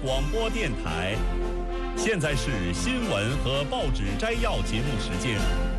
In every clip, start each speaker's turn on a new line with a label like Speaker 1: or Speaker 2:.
Speaker 1: 广播电台，现在是新闻和报纸摘要节目时间。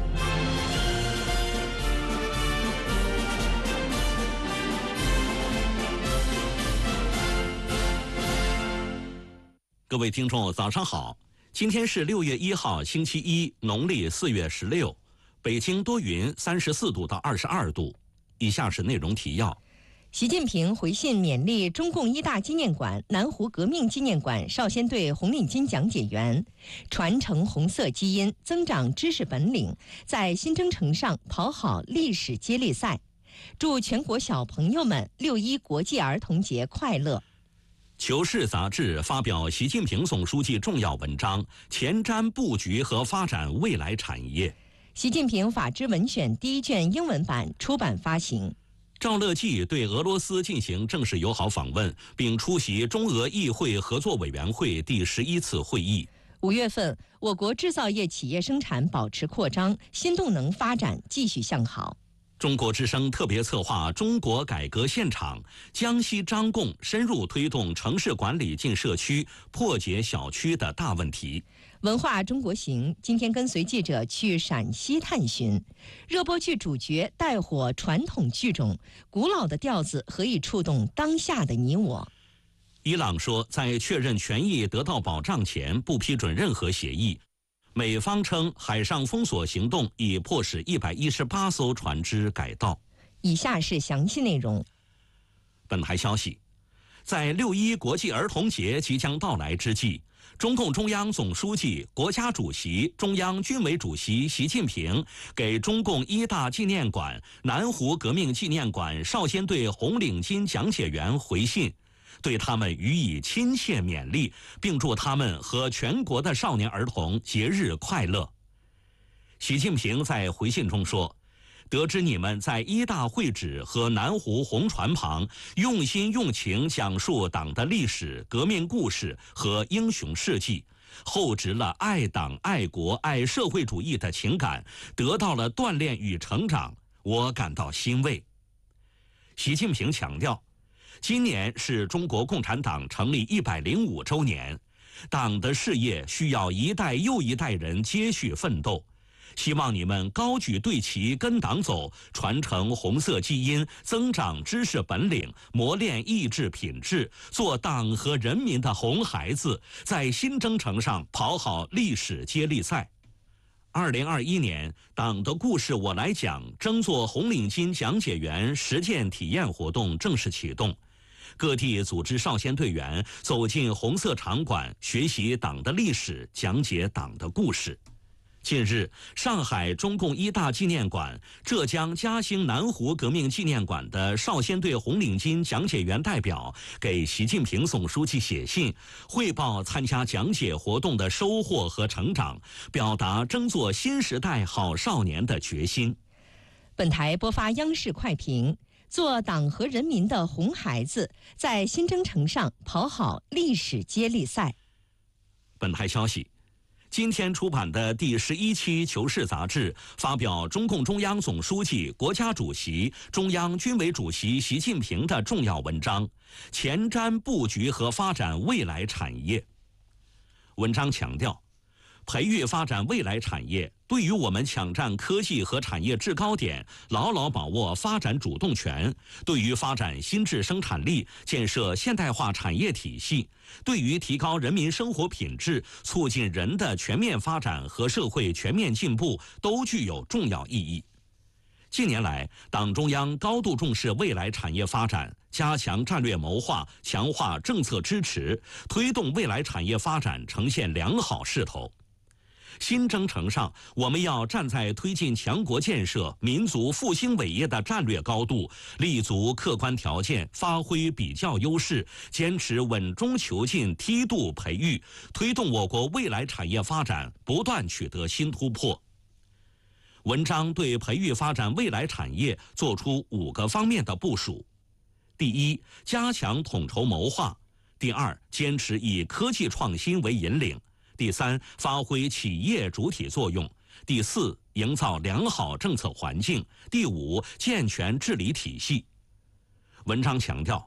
Speaker 2: 各位听众，早上好！今天是6月1号，星期一，农历4月16，北京多云，34度到22度。以下是内容提要。
Speaker 3: 习近平回信勉励中共一大纪念馆、南湖革命纪念馆少先队红领巾讲解员，传承红色基因，增长知识本领，在新征程上跑好历史接力赛。祝全国小朋友们6·1国际儿童节快乐。《
Speaker 2: 求是》杂志发表习近平总书记重要文章，前瞻布局和发展未来产业。
Speaker 3: 习近平法制文选第1卷英文版出版发行。
Speaker 2: 赵乐际对俄罗斯进行正式友好访问，并出席中俄议会合作委员会第11次会议。
Speaker 3: 5月份，我国制造业企业生产保持扩张，新动能发展继续向好。
Speaker 2: 中国之声特别策划中国改革现场，江西张贡深入推动城市管理进社区，破解小区的大问题。
Speaker 3: 文化中国行今天跟随记者去陕西探寻，热播剧主角带火传统剧种，古老的调子何以触动当下的你我。
Speaker 2: 伊朗说，在确认权益得到保障前，不批准任何协议。美方称，海上封锁行动已迫使118艘船只改道。
Speaker 3: 以下是详细内容。
Speaker 2: 本台消息，在6·1国际儿童节即将到来之际，中共中央总书记、国家主席、中央军委主席习近平给中共一大纪念馆、南湖革命纪念馆少先队红领巾讲解员回信，对他们予以亲切勉励，并祝他们和全国的少年儿童节日快乐。习近平在回信中说，得知你们在一大会址和南湖红船旁用心用情讲述党的历史、革命故事和英雄事迹，厚植了爱党、爱国、爱社会主义的情感，得到了锻炼与成长，我感到欣慰。习近平强调，今年是中国共产党成立105周年，党的事业需要一代又一代人接续奋斗。希望你们高举队旗跟党走，传承红色基因，增长知识本领，磨练意志品质，做党和人民的红孩子，在新征程上跑好历史接力赛。2021年，党的故事我来讲争做红领巾讲解员实践体验活动正式启动。各地组织少先队员走进红色场馆，学习党的历史，讲解党的故事。近日，上海中共一大纪念馆、浙江嘉兴南湖革命纪念馆的少先队红领巾讲解员代表给习近平总书记写信，汇报参加讲解活动的收获和成长，表达争做新时代好少年的决心。
Speaker 3: 本台播发央视快评，做党和人民的红孩子，在新征程上跑好历史接力赛。
Speaker 2: 本台消息，今天出版的第11期《求是》杂志发表中共中央总书记、国家主席、中央军委主席习近平的重要文章，前瞻布局和发展未来产业。文章强调，培育发展未来产业，对于我们抢占科技和产业制高点，牢牢把握发展主动权，对于发展新质生产力、建设现代化产业体系，对于提高人民生活品质、促进人的全面发展和社会全面进步，都具有重要意义。近年来，党中央高度重视未来产业发展，加强战略谋划，强化政策支持，推动未来产业发展呈现良好势头。新征程上，我们要站在推进强国建设、民族复兴伟业的战略高度，立足客观条件，发挥比较优势，坚持稳中求进、梯度培育，推动我国未来产业发展不断取得新突破。文章对培育发展未来产业作出5个方面的部署：第一，加强统筹谋划；第二，坚持以科技创新为引领；第三，发挥企业主体作用；第四，营造良好政策环境；第五，健全治理体系。文章强调，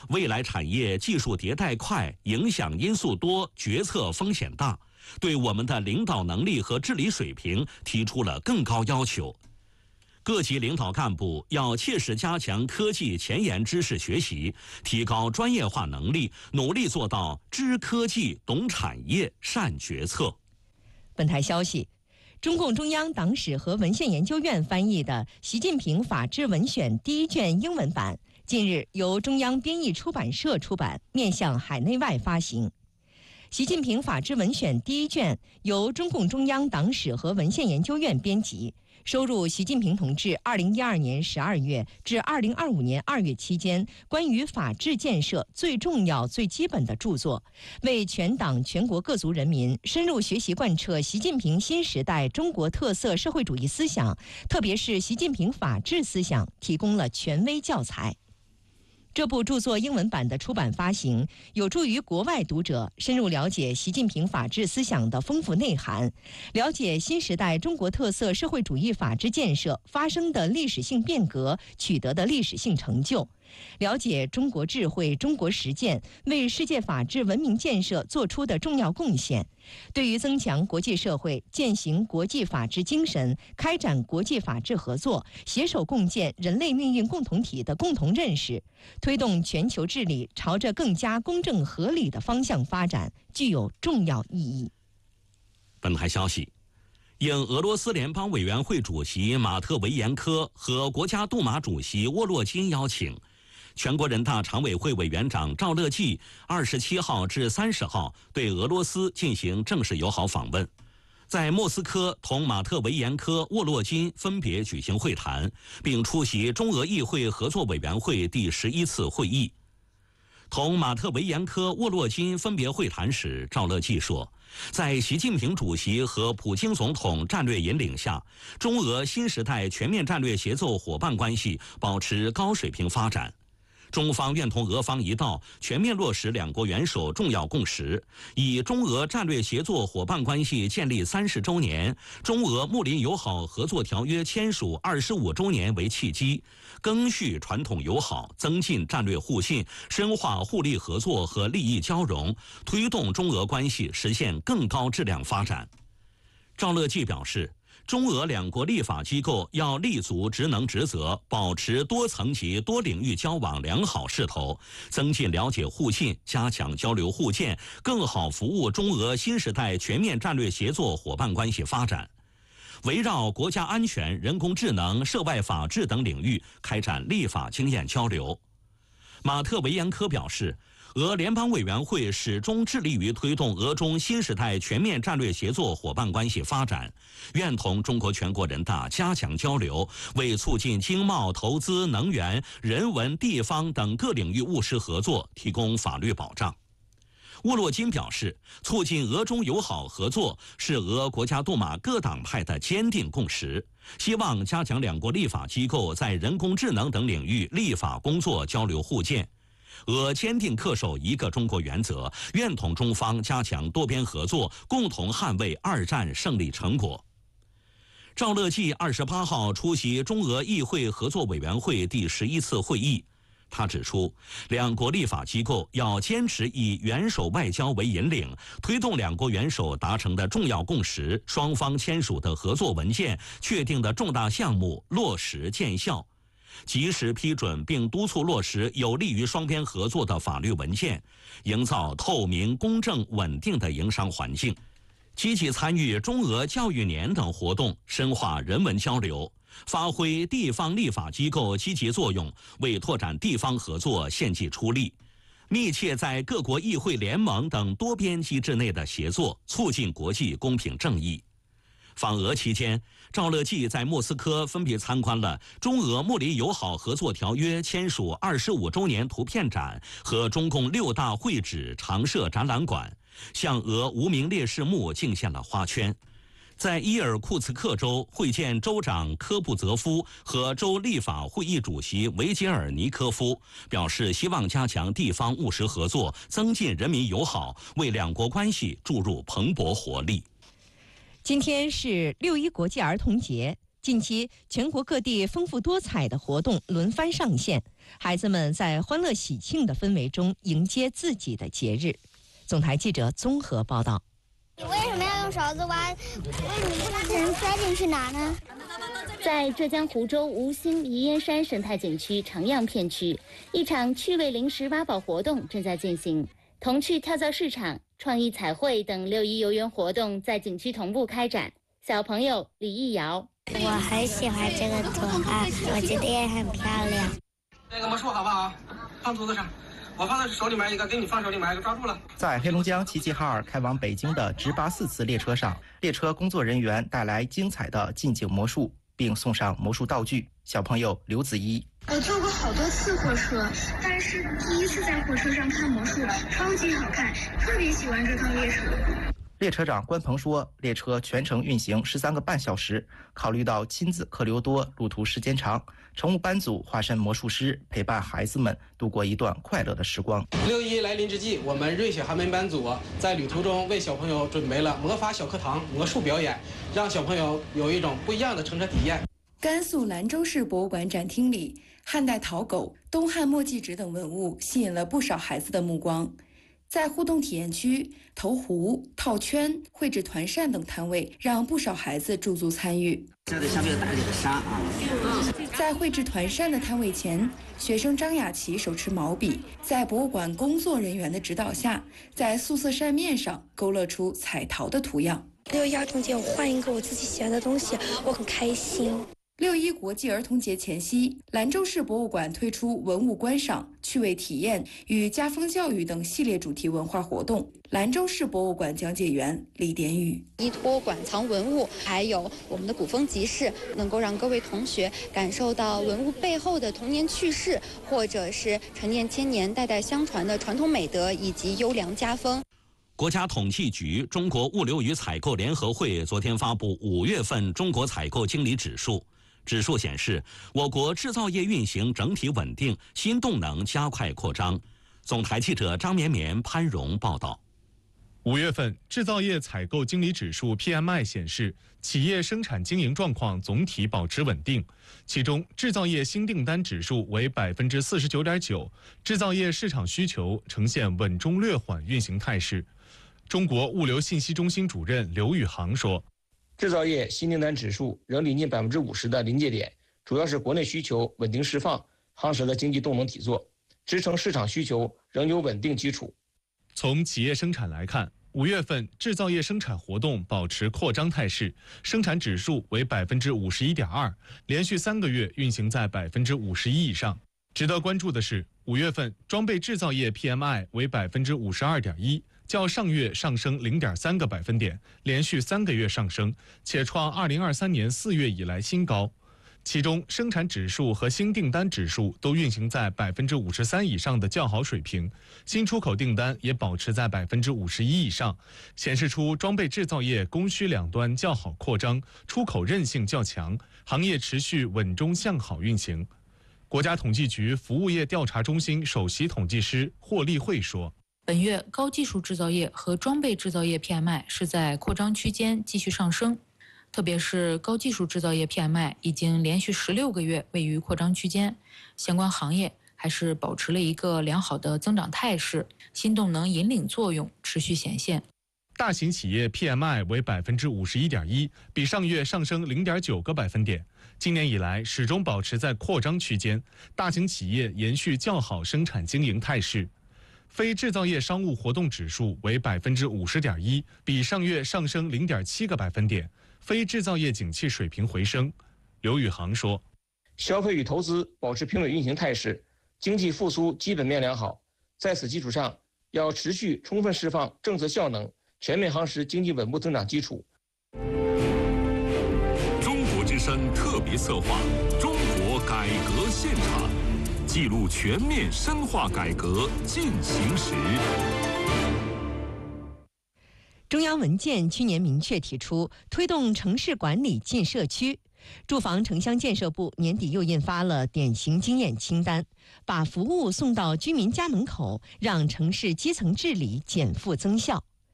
Speaker 2: 未来产业技术迭代快，影响因素多，决策风险大，对我们的领导能力和治理水平提出了更高要求。各级领导干部要切实加强科技前沿知识学习，提高专业化能力，努力做到知科技、懂产业、善决策。
Speaker 3: 本台消息，中共中央党史和文献研究院翻译的《习近平法治文选》第1卷英文版，近日由中央编译出版社出版，面向海内外发行。《习近平法治文选》第1卷由中共中央党史和文献研究院编辑，收录习近平同志2012年12月至2025年2月期间关于法治建设最重要、最基本的著作，为全党全国各族人民深入学习贯彻习近平新时代中国特色社会主义思想，特别是习近平法治思想，提供了权威教材。这部著作英文版的出版发行，有助于国外读者深入了解习近平法治思想的丰富内涵，了解新时代中国特色社会主义法治建设发生的历史性变革、取得的历史性成就，了解中国智慧、中国实践为世界法治文明建设做出的重要贡献，对于增强国际社会践行国际法治精神、开展国际法治合作、携手共建人类命运共同体的共同认识，推动全球治理朝着更加公正合理的方向发展，具有重要意义。
Speaker 2: 本台消息，应俄罗斯联邦委员会主席马特维延科和国家杜马主席沃洛金邀请，全国人大常委会委员长赵乐际27号至30号对俄罗斯进行正式友好访问，在莫斯科同马特维延科、沃洛金分别举行会谈，并出席中俄议会合作委员会第11次会议。同马特维延科、沃洛金分别会谈时，赵乐际说，在习近平主席和普京总统战略引领下，中俄新时代全面战略协作伙伴关系保持高水平发展。中方愿同俄方一道，全面落实两国元首重要共识，以中俄战略协作伙伴关系建立30周年、中俄睦邻友好合作条约签署25周年为契机，赓续传统友好，增进战略互信，深化互利合作和利益交融，推动中俄关系实现更高质量发展。赵乐际表示，中俄两国立法机构要立足职能职责，保持多层级多领域交往良好势头，增进了解互信，加强交流互鉴，更好服务中俄新时代全面战略协作伙伴关系发展。围绕国家安全、人工智能、涉外法治等领域开展立法经验交流。马特维延科表示，俄联邦委员会始终致力于推动俄中新时代全面战略协作伙伴关系发展，愿同中国全国人大加强交流，为促进经贸、投资、能源、人文、地方等各领域务实合作提供法律保障。沃洛金表示，促进俄中友好合作是俄国家杜马各党派的坚定共识，希望加强两国立法机构在人工智能等领域立法工作交流互鉴。俄坚定恪守一个中国原则，愿同中方加强多边合作，共同捍卫2战胜利成果。赵乐际28号出席中俄议会合作委员会第11次会议，他指出，两国立法机构要坚持以元首外交为引领，推动两国元首达成的重要共识、双方签署的合作文件、确定的重大项目落实见效，及时批准并督促落实有利于双边合作的法律文件，营造透明、公正、稳定的营商环境，积极参与中俄教育年等活动，深化人文交流，发挥地方立法机构积极作用，为拓展地方合作献计出力，密切在各国议会联盟等多边机制内的协作，促进国际公平正义。访俄期间，赵乐际在莫斯科分别参观了中俄睦邻友好合作条约签署25周年图片展和中共6大会址常设展览馆，向俄无名烈士墓敬献了花圈。在伊尔库茨克州会见州长科布泽夫和州立法会议主席维杰尔尼科夫，表示希望加强地方务实合作，增进人民友好，为两国关系注入蓬勃活力。
Speaker 3: 今天是6·1国际儿童节， 近期，全国各地丰富多彩的活动轮番上线，孩子们在欢乐喜庆的氛围中迎接自己的节日。总台记者综合报道。
Speaker 4: 你为什么要用勺子挖？为什么不拿人塞进去拿呢？
Speaker 5: 在浙江湖州吴兴宜烟山生态景区长漾片区，一场趣味零食挖宝活动正在进行。童趣跳蚤市场、创意彩绘等6·1游园活动在景区同步开展。小朋友李艺瑶，
Speaker 4: 我很喜欢这个图案，我觉得也很漂亮。
Speaker 6: 那个魔术好不好？放桌子上。我放在手里面一个，给你放手里面一个，抓住了。
Speaker 7: 在黑龙江齐齐哈尔开往北京的直达4次列车上，列车工作人员带来精彩的近景魔术，并送上魔术道具。小朋友刘子怡，
Speaker 8: 我坐过好多次火车，但是第一次在火车上看魔术，超级好看，特别喜欢这趟列车。
Speaker 7: 列车长关鹏说，列车全程运行13个半小时，考虑到亲子客流多、路途时间长，乘务班组化身魔术师，陪伴孩子们度过一段快乐的时光。
Speaker 6: 6·1来临之际，我们瑞雪寒门班组在旅途中为小朋友准备了魔法小课堂魔术表演，让小朋友有一种不一样的乘车体验。
Speaker 9: 甘肃兰州市博物馆展厅里，汉代陶狗、东汉墨迹纸等文物吸引了不少孩子的目光。在互动体验区，投壶、套圈、绘制团扇等摊位让不少孩子驻足参与。
Speaker 10: 这里下面有大点的沙啊！
Speaker 9: 在绘制团扇的摊位前，学生张雅琪手持毛笔，在博物馆工作人员的指导下，在素色扇面上勾勒出彩陶的图样。
Speaker 11: 6·1儿童节，我换一个我自己喜欢的东西，我很开心。
Speaker 9: 6·1国际儿童节前夕，兰州市博物馆推出文物观赏、趣味体验与家风教育等系列主题文化活动。兰州市博物馆讲解员李典宇，
Speaker 12: 依托馆藏文物，还有我们的古风集市，能够让各位同学感受到文物背后的童年趣事，或者是陈年千年、代代相传的传统美德以及优良家风。
Speaker 2: 国家统计局、中国物流与采购联合会昨天发布5月份中国采购经理指数。指数显示，我国制造业运行整体稳定，新动能加快扩张。总台记者张绵绵、潘荣报道。
Speaker 13: 5月份制造业采购经理指数 PMI 显示，企业生产经营状况总体保持稳定，其中制造业新订单指数为49.9%，制造业市场需求呈现稳中略缓运行态势。中国物流信息中心主任刘宇航说，
Speaker 6: 制造业新订单指数仍临近50%的临界点，主要是国内需求稳定释放，夯实了经济动能底座，支撑市场需求仍有稳定基础。
Speaker 13: 从企业生产来看，5月份制造业生产活动保持扩张态势，生产指数为51.2%，连续3个月运行在51%以上。值得关注的是，5月份装备制造业 PMI 为52.1%，较上月上升0.3个百分点，连续3个月上升，且创2023年4月以来新高。其中，生产指数和新订单指数都运行在53%以上的较好水平，新出口订单也保持在51%以上，显示出装备制造业供需两端较好扩张，出口韧性较强，行业持续稳中向好运行。国家统计局服务业调查中心首席统计师霍立慧说，
Speaker 14: 本月高技术制造业和装备制造业 PMI 是在扩张区间继续上升，特别是高技术制造业 PMI 已经连续16个月位于扩张区间，相关行业还是保持了一个良好的增长态势，新动能引领作用持续显现。
Speaker 13: 大型企业 PMI 为51.1%，比上月上升0.9个百分点。今年以来始终保持在扩张区间，大型企业延续较好生产经营态势。非制造业商务活动指数为50.1%，比上月上升0.7个百分点。非制造业景气水平回升。刘宇航说，
Speaker 6: 消费与投资保持平稳运行态势，经济复苏基本面良好，在此基础上要持续充分释放政策效能，全面夯实经济稳步增长基础。
Speaker 1: 中国之声特别策划《中国改革现场》，记录全面深化改革进行时。
Speaker 3: 中央文件去年明确提出，推动城市管理进社区。住房城乡建设部年底又印发了典型经验清单，把服务送到居民家门口，让城市基层治理减负增效。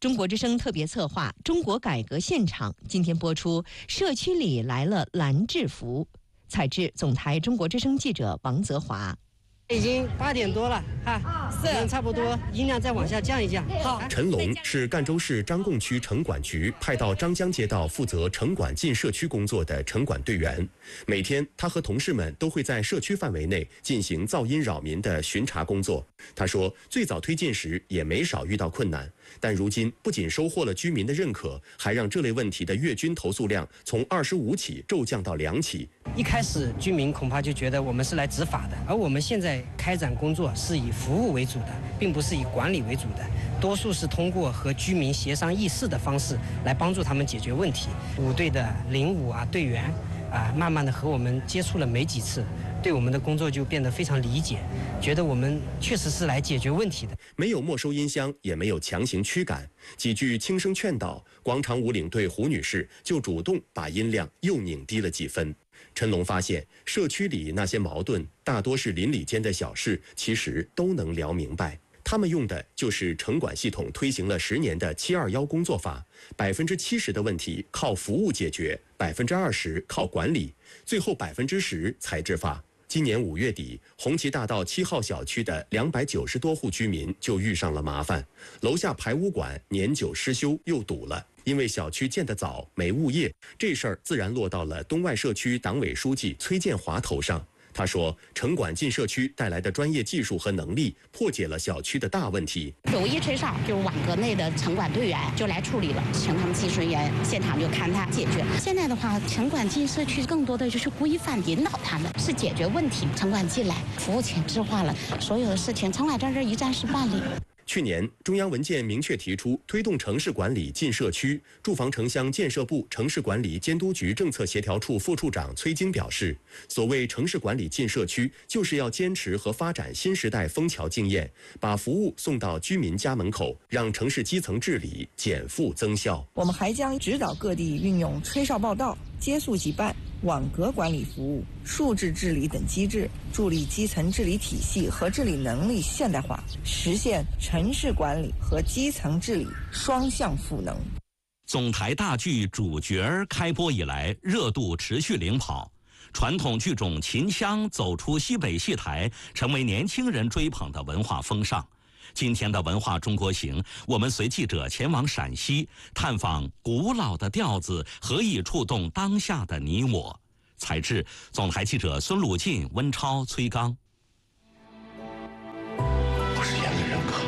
Speaker 3: 中国之声特别策划《中国改革现场》今天播出，社区里来了蓝制服。采制总台中国之声记者王泽华。
Speaker 15: 已经8点多了哈，差不多，音量再往下降一降。好。
Speaker 16: 陈龙是赣州市张贡区城管局派到张江街道负责城管进社区工作的城管队员。每天，他和同事们都会在社区范围内进行噪音扰民的巡查工作。他说，最早推进时也没少遇到困难，但如今不仅收获了居民的认可，还让这类问题的月均投诉量从25起骤降到2起。
Speaker 15: 一开始居民恐怕就觉得我们是来执法的，而我们现在开展工作是以服务为主的，并不是以管理为主的，多数是通过和居民协商议事的方式来帮助他们解决问题。5队的05队员慢慢的和我们接触了没几次，对我们的工作就变得非常理解，觉得我们确实是来解决问题的。
Speaker 16: 没有没收音箱，也没有强行驱赶，几句轻声劝导，广场舞领队胡女士就主动把音量又拧低了几分。陈龙发现，社区里那些矛盾大多是邻里间的小事，其实都能聊明白。他们用的就是城管系统推行了10年的721工作法，70%的问题靠服务解决，20%靠管理，最后10%才执法。今年5月底，红旗大道7号小区的290多户居民就遇上了麻烦，楼下排污管年久失修又堵了。因为小区建得早，没物业，这事儿自然落到了东外社区党委书记崔建华头上。他说，城管进社区带来的专业技术和能力，破解了小区的大问题。
Speaker 17: 有一吹哨，就是网格内的城管队员就来处理了，请他们技术人员现场就看他解决。现在的话，城管进社区更多的就是规范引导他们，是解决问题。城管进来，服务前置化了，所有的事情城管在这一站式办理。
Speaker 16: 去年，中央文件明确提出推动城市管理进社区。住房城乡建设部城市管理监督局政策协调处副处长崔晶表示，所谓城市管理进社区，就是要坚持和发展新时代枫桥经验，把服务送到居民家门口，让城市基层治理减负增效。
Speaker 18: 我们还将指导各地运用吹哨报到、接速即办、网格管理服务、数字治理等机制，助力基层治理体系和治理能力现代化，实现城市管理和基层治理双向赋能。
Speaker 2: 总台大剧主角开播以来，热度持续领跑，传统剧种秦腔走出西北戏台，成为年轻人追捧的文化风尚。今天的文化中国行，我们随记者前往陕西，探访古老的调子何以触动当下的你我。采制总台记者孙鲁进、温超、崔刚。
Speaker 19: 不是演给人看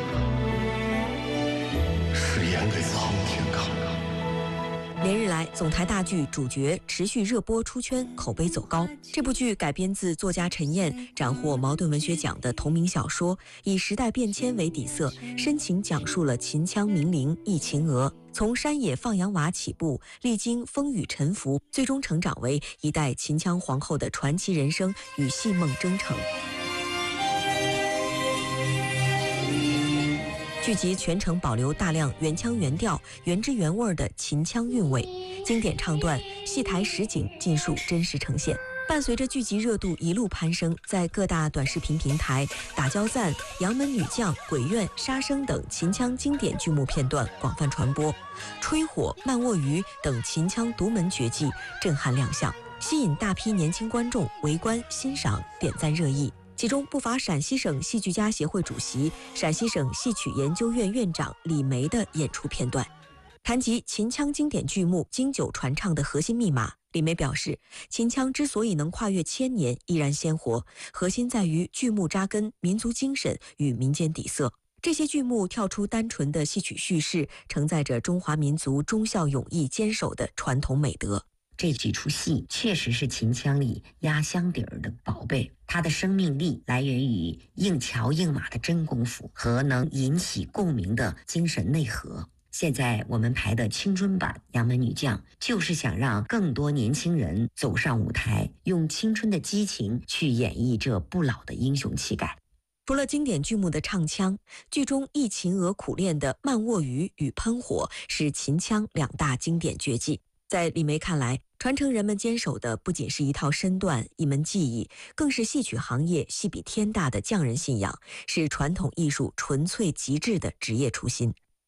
Speaker 19: 的，是演给苍天看的。
Speaker 20: 连日来，总台大剧主角持续热播出圈，口碑走高。这部剧改编自作家陈燕斩获茅盾文学奖的同名小说，以时代变迁为底色，深情讲述了秦腔名伶忆秦娥从山野放羊娃起步，历经风雨沉浮，最终成长为一代秦腔皇后的传奇人生与戏梦征程。剧集全程保留大量原腔原调、原汁原味的秦腔韵味，经典唱段、戏台实景尽数真实呈现。伴随着剧集热度一路攀升，在各大短视频平台，打交赞、杨门女将、鬼怨、杀生等秦腔经典剧目片段广泛传播，吹火、慢卧鱼等秦腔独门绝技震撼亮相，吸引大批年轻观众围观欣赏、点赞热议。其中不乏陕西省戏剧家协会主席、陕西省戏曲研究院院长李梅的演出片段。谈及秦腔经典剧目经久传唱的核心密码，李梅表示，秦腔之所以能跨越1000年依然鲜活，核心在于剧目扎根民族精神与民间底色。这些剧目跳出单纯的戏曲叙事，承载着中华民族忠孝勇义坚守的传统美德。
Speaker 21: 这几出戏确实是秦腔里压箱底儿的宝贝，它的生命力来源于硬桥硬马的真功夫和能引起共鸣的精神内核。现在我们排的青春版《杨门女将》，就是想让更多年轻人走上舞台，用青春的激情去演绎这不老的英雄气概。
Speaker 20: 除了经典剧目的唱腔，剧中忆秦娥苦练的慢卧鱼与喷火是秦腔2大经典绝技。在李梅看来，传承人们坚守的不仅是一套身段、一门技艺，更是戏曲行业戏比天大的匠人信仰，是传统艺术纯粹极致的职业初心。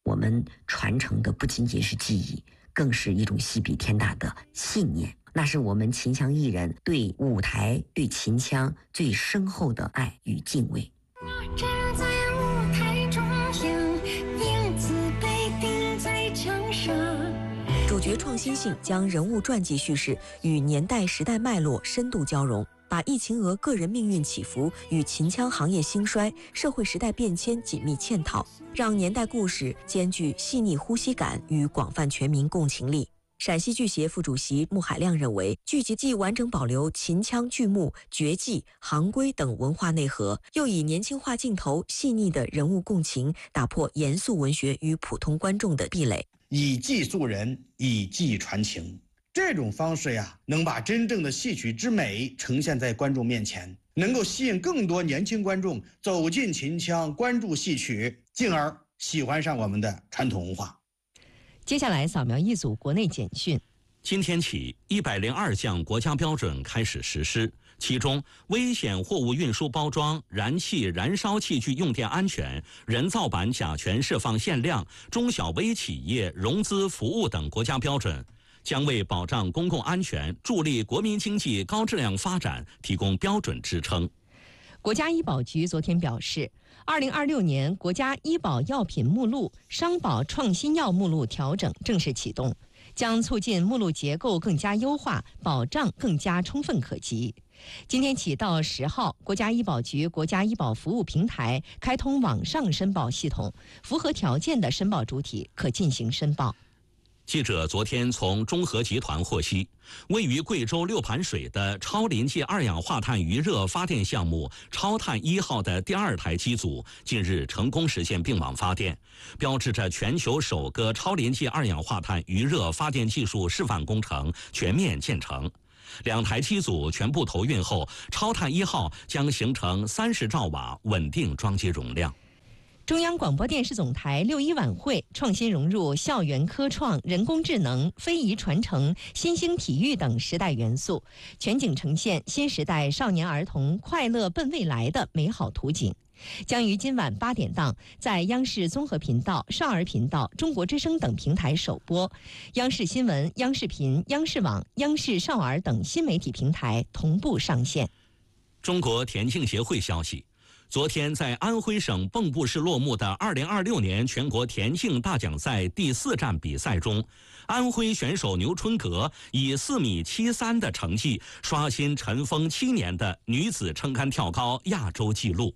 Speaker 21: 我们传承的不仅仅是记忆，更是一种戏比天大的信念。那是我们秦腔艺人对舞台、对秦腔最深厚的爱与敬畏。
Speaker 8: 站在舞台中央，影子被钉在墙上。
Speaker 20: 主角创新性将人物传记叙事与年代时代脉络深度交融，把易秦娥个人命运起伏与秦腔行业兴衰、社会时代变迁紧密嵌套，让年代故事兼具细腻呼吸感与广泛全民共情力。陕西剧协副主席穆海亮认为，剧集既完整保留秦腔剧目、绝技、行规等文化内核，又以年轻化镜头、细腻的人物共情，打破严肃文学与普通观众的壁垒，
Speaker 5: 以技塑人，以技传情。这种方式呀，能把真正的戏曲之美呈现在观众面前，能够吸引更多年轻观众走进秦腔，关注戏曲，进而喜欢上我们的传统文化。
Speaker 3: 接下来扫描一组国内简讯。
Speaker 2: 今天起，102项国家标准开始实施，其中危险货物运输包装、燃气、燃烧器具用电安全、人造板甲醛释放限量、中小微企业融资服务等国家标准，将为保障公共安全、助力国民经济高质量发展提供标准支撑。
Speaker 3: 国家医保局昨天表示，2026年国家医保药品目录、商保创新药目录调整正式启动，将促进目录结构更加优化，保障更加充分可及。今天起到10号，国家医保局国家医保服务平台开通网上申报系统，符合条件的申报主体可进行申报。
Speaker 2: 记者昨天从中核集团获悉，位于贵州六盘水的超临界二氧化碳余热发电项目超碳1号的第2台机组近日成功实现并网发电，标志着全球首个超临界二氧化碳余热发电技术示范工程全面建成。2台机组全部投运后，超碳1号将形成30兆瓦稳定装机容量。
Speaker 3: 中央广播电视总台6·1晚会创新融入校园科创、人工智能、非遗传承、新兴体育等时代元素，全景呈现新时代少年儿童快乐奔未来的美好图景。将于今晚8点档在央视综合频道、少儿频道、中国之声等平台首播，央视新闻、央视频、央视网、央视少儿等新媒体平台同步上线。
Speaker 2: 中国田径协会消息，昨天在安徽省蚌埠市落幕的2026年全国田径大奖赛第4站比赛中，安徽选手牛春格以4.73米的成绩刷新尘封7年的女子撑杆跳高亚洲纪录。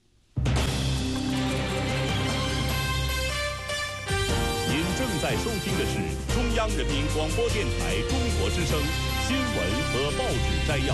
Speaker 1: 您正在收听的是中央人民广播电台中国之声新闻和报纸摘要。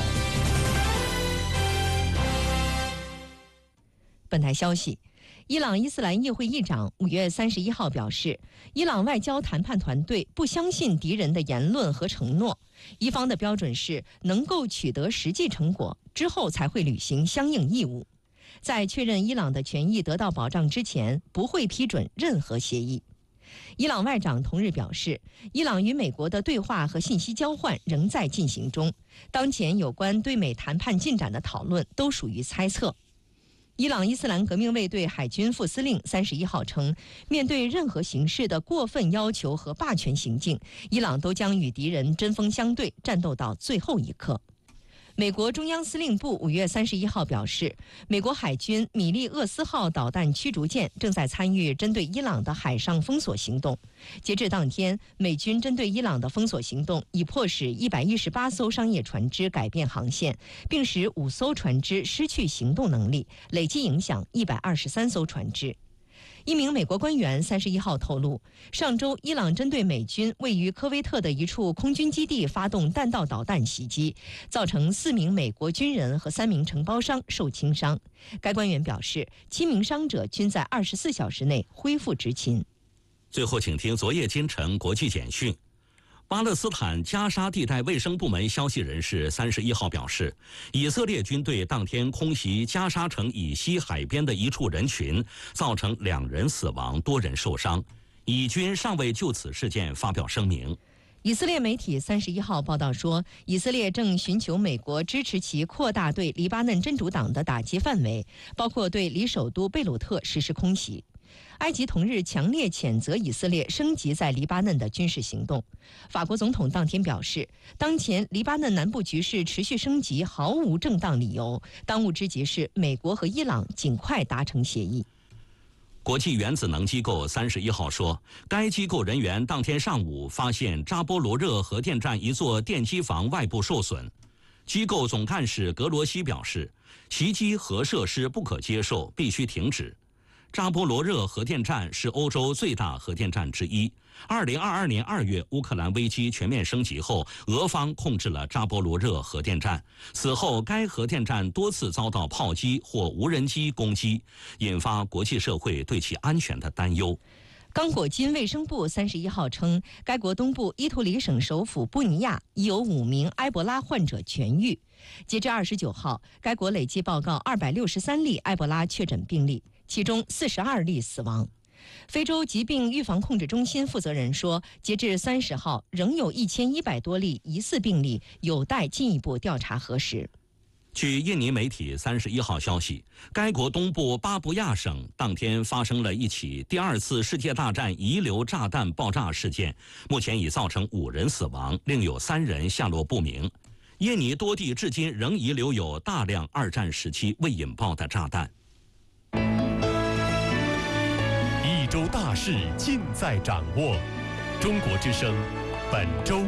Speaker 3: 本台消息，伊朗伊斯兰议会议长5月31号表示，伊朗外交谈判团队不相信敌人的言论和承诺，伊方的标准是能够取得实际成果之后才会履行相应义务。在确认伊朗的权益得到保障之前，不会批准任何协议。伊朗外长同日表示，伊朗与美国的对话和信息交换仍在进行中，当前有关对美谈判进展的讨论都属于猜测。伊朗伊斯兰革命卫队海军副司令31号称，面对任何形式的过分要求和霸权行径，伊朗都将与敌人针锋相对，战斗到最后一刻。美国中央司令部5月31号表示，美国海军米利厄斯号导弹驱逐舰正在参与针对伊朗的海上封锁行动。截至当天，美军针对伊朗的封锁行动已迫使118艘商业船只改变航线，并使5艘船只失去行动能力，累计影响123艘船只。一名美国官员31号透露，上周伊朗针对美军位于科威特的一处空军基地发动弹道导弹袭击，造成4名美国军人和3名承包商受轻伤。该官员表示，7名伤者均在24小时内恢复执勤。
Speaker 2: 最后，请听昨夜今晨国际简讯。巴勒斯坦加沙地带卫生部门消息人士31号表示，以色列军队当天空袭加沙城以西海边的一处人群，造成2人死亡，多人受伤。以军尚未就此事件发表声明。
Speaker 3: 以色列媒体31号报道说，以色列正寻求美国支持其扩大对黎巴嫩真主党的打击范围，包括对离首都贝鲁特实施空袭。 埃及同日强烈谴责以色列升级在黎巴嫩的军事行动。法国总统当天表示，当前黎巴嫩南部局势持续升级毫无正当理由，当务之急是美国和伊朗尽快达成协议。
Speaker 2: 国际原子能机构31号说，该机构人员当天上午发现扎波罗热核电站一座电机房外部受损。机构总干事格罗西表示，袭击核设施不可接受，必须停止。扎波罗热核电站是欧洲最大核电站之一。2022年2月，乌克兰危机全面升级后，俄方控制了扎波罗热核电站。此后，该核电站多次遭到炮击或无人机攻击，引发国际社会对其安全的担忧。
Speaker 3: 刚果金卫生部31号称，该国东部伊图里省首府布尼亚已有5名埃博拉患者痊愈。截至29号，该国累计报告263例埃博拉确诊病例，其中42例死亡。非洲疾病预防控制中心负责人说，截至30号，仍有1100多例疑似病例，有待进一步调查核实。
Speaker 2: 据印尼媒体31号消息，该国东部巴布亚省当天发生了一起第2次世界大战遗留炸弹爆炸事件，目前已造成5人死亡，另有3人下落不明。印尼多地至今仍遗留有大量2战时期未引爆的炸弹。
Speaker 4: 一周大事尽在掌握，中国之声本周。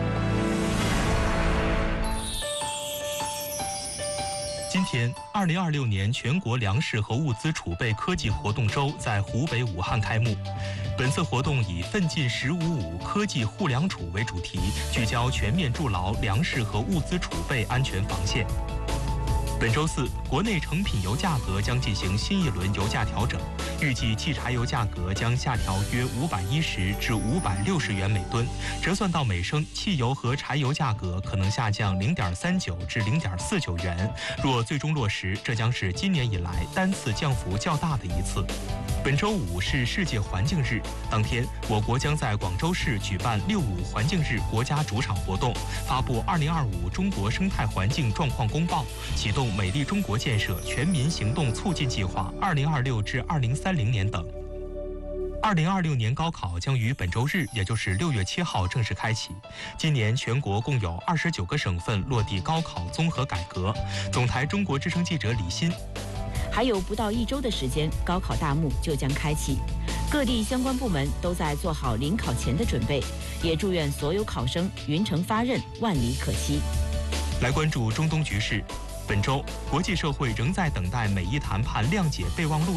Speaker 22: 今天，2026年全国粮食和物资储备科技活动周在湖北武汉开幕。本次活动以“奋进1055”科技护粮储为主题，聚焦全面筑牢粮食和物资储备安全防线。本周四，国内成品油价格将进行新一轮油价调整，预计汽柴油价格将下调约510至560元每吨，折算到每升，汽油和柴油价格可能下降0.39至0.49元。若最终落实，这将是今年以来单次降幅较大的一次。本周五是世界环境日，当天我国将在广州市举办65环境日国家主场活动，发布2025中国生态环境状况公报，启动美丽中国建设全民行动促进计划2026至2030年等。2026年高考将于本周日，也就是6月7号正式开启。今年全国共有29个省份落地高考综合改革。总台中国之声记者李欣。
Speaker 23: 还有不到1周的时间，高考大幕就将开启，各地相关部门都在做好临考前的准备，也祝愿所有考生云城发轫，万里可期。
Speaker 22: 来关注中东局势。本周，国际社会仍在等待美伊谈判谅解备忘录